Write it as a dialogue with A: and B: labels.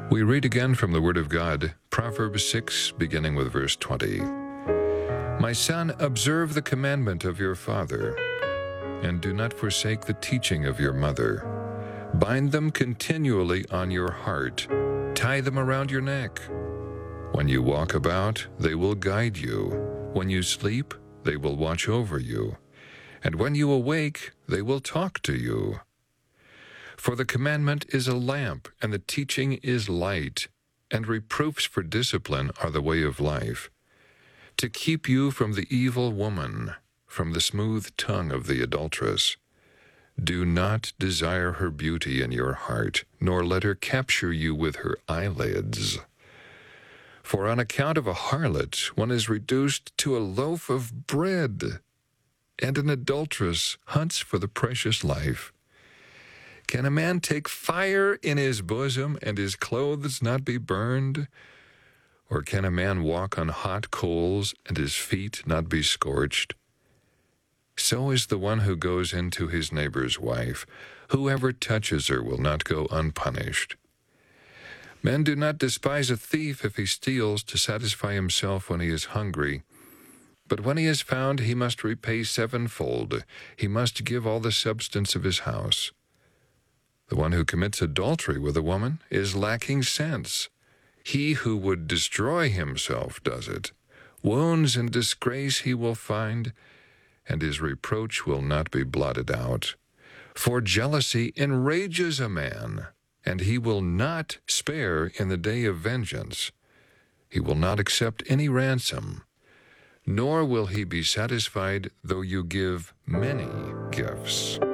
A: We read again from the Word of God, Proverbs 6, beginning with verse 20. My son, observe the commandment of your father, and do not forsake the teaching of your mother. Bind them continually on your heart. Tie them around your neck. When you walk about, they will guide you. When you sleep, they will watch over you. And when you awake, they will talk to you. For the commandment is a lamp, and the teaching is light, and reproofs for discipline are the way of life, to keep you from the evil woman, from the smooth tongue of the adulteress. Do not desire her beauty in your heart, nor let her capture you with her eyelids. For on account of a harlot, one is reduced to a loaf of bread, and an adulteress hunts for the precious life. Can a man take fire in his bosom and his clothes not be burned? Or can a man walk on hot coals and his feet not be scorched? So is the one who goes into his neighbor's wife. Whoever touches her will not go unpunished. Men do not despise a thief if he steals to satisfy himself when he is hungry. But when he is found, he must repay sevenfold. He must give all the substance of his house. The one who commits adultery with a woman is lacking sense. He who would destroy himself does it. Wounds and disgrace he will find, and his reproach will not be blotted out. For jealousy enrages a man, and he will not spare in the day of vengeance. He will not accept any ransom, nor will he be satisfied though you give many gifts.